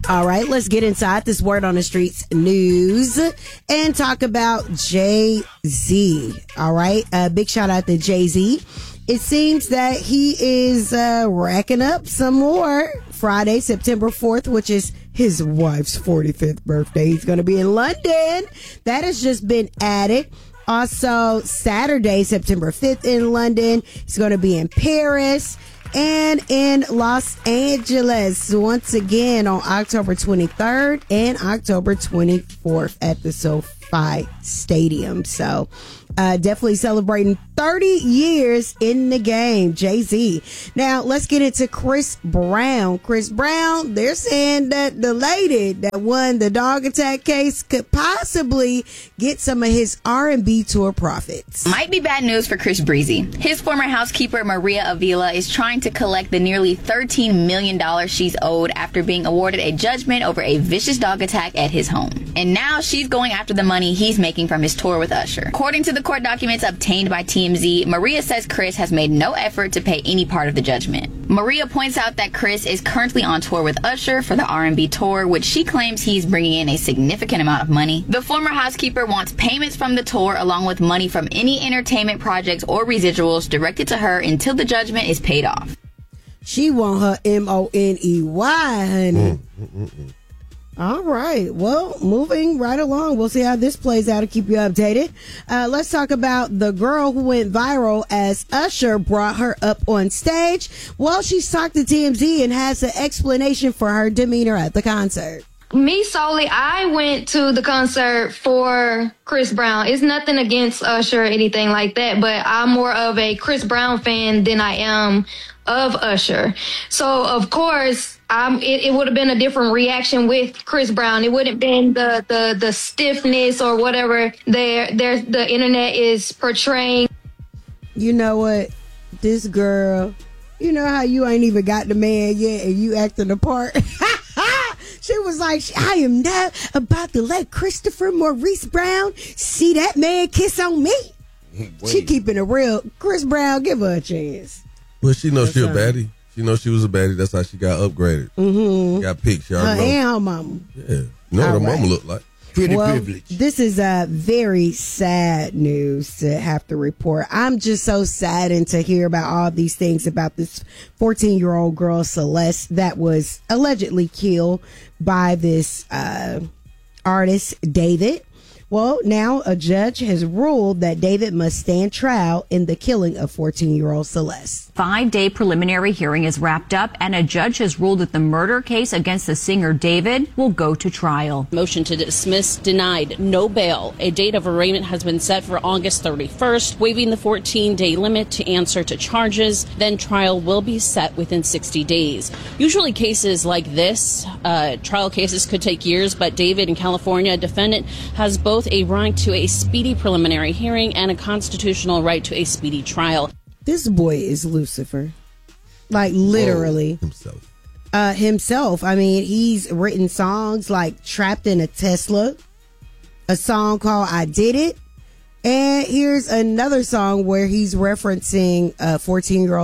All right, let's get inside this Word on the Streets news and talk about Jay-Z. All right, big shout out to Jay-Z. It seems that he is racking up some more. Friday, September 4th, which is his wife's 45th birthday. He's going to be in London. That has just been added. Also, Saturday, September 5th in London. He's going to be in Paris and in Los Angeles once again on October 23rd and October 24th at the SoFi Stadium. So definitely celebrating 30 years in the game, Jay-Z. Now, let's get into Chris Brown. Chris Brown, they're saying that the lady that won the dog attack case could possibly get some of his R&B tour profits. Might be bad news for Chris Breezy. His former housekeeper, Maria Avila, is trying to collect the nearly $13 million she's owed after being awarded a judgment over a vicious dog attack at his home. And now she's going after the money he's making from his tour with Usher. According to the court documents obtained by TMZ, Maria says Chris has made no effort to pay any part of the judgment. Maria points out that Chris is currently on tour with Usher for the R&B tour, which she claims he's bringing in a significant amount of money. The former housekeeper wants payments from the tour along with money from any entertainment projects or residuals directed to her until the judgment is paid off. She want her MONEY, honey. All right. Well, moving right along. We'll see how this plays out to keep you updated. Let's talk about the girl who went viral as Usher brought her up on stage. Well, she's talked to TMZ and has an explanation for her demeanor at the concert. Me solely, I went to the concert for Chris Brown. It's nothing against Usher or anything like that, but I'm more of a Chris Brown fan than I am of Usher. So, of course, it would have been a different reaction with Chris Brown. It wouldn't have been the stiffness or whatever the internet is portraying. You know what? This girl, you know how you ain't even got the man yet and you acting the part? She was like, I am not about to let Christopher Maurice Brown see that man kiss on me. Wait. She keeping it real. Chris Brown, give her a chance. Well, she knows she a baddie. She knows she was a baddie. That's how she got upgraded. Mm-hmm. Got picked. She her and her mama. Yeah. You know what her mama looked like. Pretty privileged. This is very sad news to have to report. I'm just so saddened to hear about all these things about this 14-year-old girl, Celeste, that was allegedly killed by this artist, David. Well, now a judge has ruled that David must stand trial in the killing of 14-year-old Celeste. 5-day preliminary hearing is wrapped up, and a judge has ruled that the murder case against the singer David will go to trial. Motion to dismiss denied. No bail. A date of arraignment has been set for August 31st, waiving the 14-day limit to answer to charges. Then trial will be set within 60 days. Usually cases like this, trial cases could take years, but David in California, a defendant, has both a right to a speedy preliminary hearing and a constitutional right to a speedy trial. This boy is Lucifer. Like, literally. Himself. I mean, he's written songs like Trapped in a Tesla, a song called I Did It, and here's another song where he's referencing a 14-year-old